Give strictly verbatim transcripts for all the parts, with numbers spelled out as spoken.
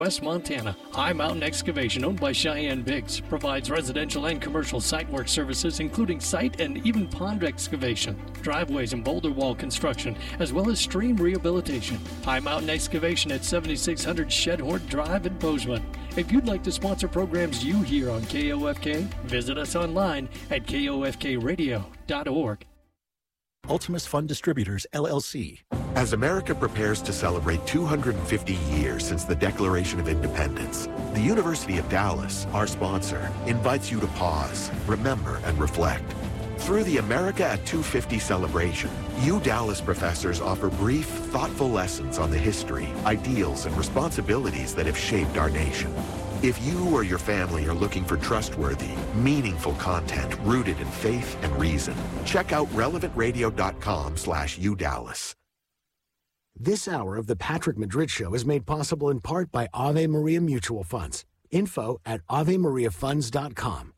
West Montana. High Mountain Excavation, owned by Cheyenne Biggs, provides residential and commercial site work services, including site and even pond excavation, driveways and boulder wall construction, as well as stream rehabilitation. High Mountain Excavation at seventy-six hundred Shedhort Drive in Bozeman. If you'd like to sponsor programs you hear on K O F K, visit us online at K O F K radio dot org. Ultimus Fund Distributors, L L C. As America prepares to celebrate two hundred fifty years since the Declaration of Independence, the University of Dallas, our sponsor, invites you to pause, remember, and reflect. Through the America at two fifty celebration, you Dallas professors offer brief, thoughtful lessons on the history, ideals, and responsibilities that have shaped our nation. If you or your family are looking for trustworthy, meaningful content rooted in faith and reason, check out relevant radio dot com slash U Dallas. This hour of the Patrick Madrid Show is made possible in part by Ave Maria Mutual Funds. Info at ave maria funds dot com.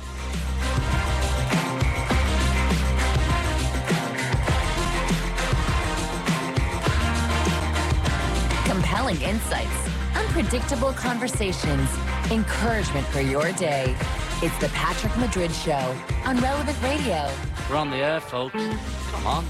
Compelling insights, unpredictable conversations, encouragement for your day. It's the Patrick Madrid Show on Relevant Radio. We're on the air, folks. Come on.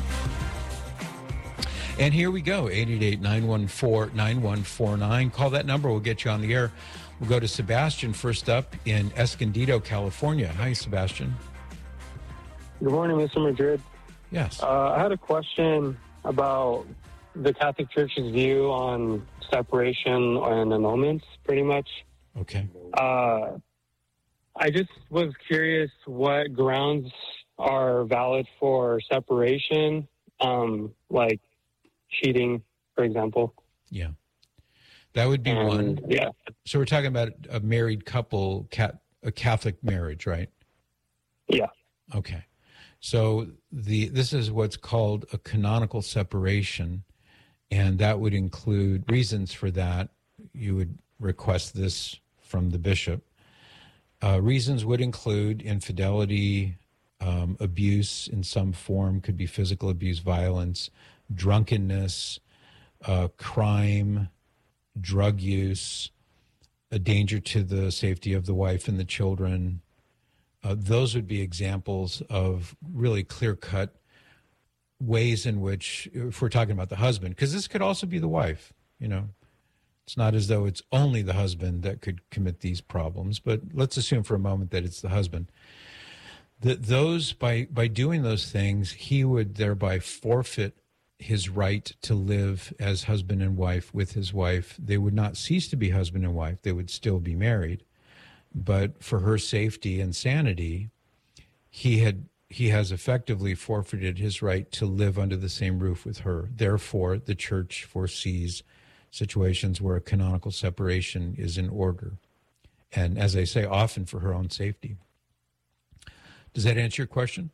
And here we go, eight eight eight, nine one four, nine one four nine. Call that number. We'll get you on the air. We'll go to Sebastian first up in Escondido, California. Hi, Sebastian. Good morning, Mister Madrid. Yes. Uh, I had a question about the Catholic Church's view on separation and annulments, pretty much. Okay. Uh, I just was curious what grounds are valid for separation, um, like cheating, for example. Yeah. That would be and, one. Yeah. So we're talking about a married couple, cat, a Catholic marriage, right? Yeah. Okay. So the this is what's called a canonical separation, and that would include reasons for that. You would request this from the bishop. Uh, reasons would include infidelity, um, abuse in some form, could be physical abuse, violence, drunkenness, uh, crime, drug use, a danger to the safety of the wife and the children. Uh, those would be examples of really clear-cut ways in which, if we're talking about the husband, because this could also be the wife, you know. It's not as though it's only the husband that could commit these problems, but let's assume for a moment that it's the husband. That those, by, by doing those things, he would thereby forfeit his right to live as husband and wife with his wife. They would not cease to be husband and wife. They would still be married. But for her safety and sanity, he had he has effectively forfeited his right to live under the same roof with her. Therefore, the church foresees situations where a canonical separation is in order. And as I say, often for her own safety. Does that answer your question?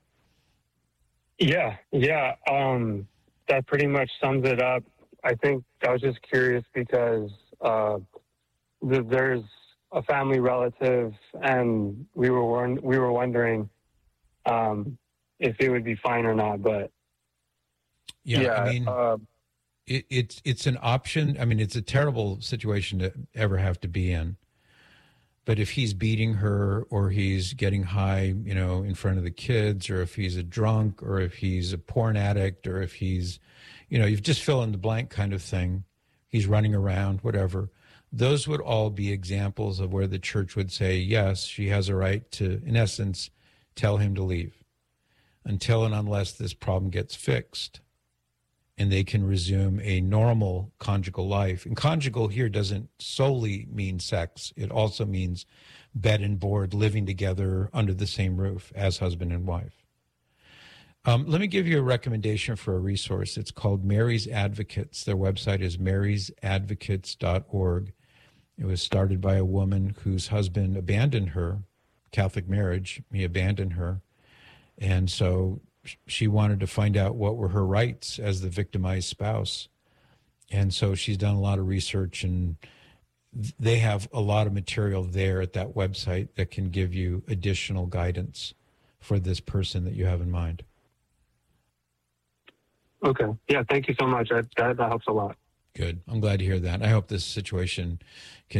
Yeah, yeah. Um, that pretty much sums it up. I think I was just curious because uh, th- there's a family relative, and we were won- we were wondering um, if it would be fine or not. But yeah, yeah I mean, uh, it, it's it's an option. I mean, it's a terrible situation to ever have to be in. But if he's beating her, or he's getting high, you know, in front of the kids, or if he's a drunk, or if he's a porn addict, or if he's, you know, you just fill in the blank kind of thing. He's running around, whatever. Those would all be examples of where the church would say, yes, she has a right to, in essence, tell him to leave until and unless this problem gets fixed and they can resume a normal conjugal life. And conjugal here doesn't solely mean sex. It also means bed and board, living together under the same roof as husband and wife. Um, let me give you a recommendation for a resource. It's called Mary's Advocates. Their website is marys advocates dot org. It was started by a woman whose husband abandoned her, Catholic marriage. He abandoned her. And so she wanted to find out what were her rights as the victimized spouse. And so she's done a lot of research, and they have a lot of material there at that website that can give you additional guidance for this person that you have in mind. Okay. Yeah, thank you so much. That, that, that helps a lot. Good. I'm glad to hear that. I hope this situation